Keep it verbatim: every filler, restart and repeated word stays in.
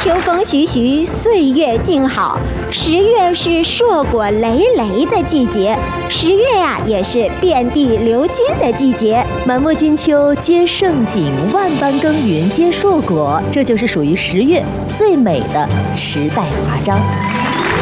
秋风徐徐，岁月静好。十月是硕果累累的季节，十月呀、啊、也是遍地流金的季节。 满目金秋皆盛景，万般耕耘皆硕果，这就是属于十月最美的时代华章。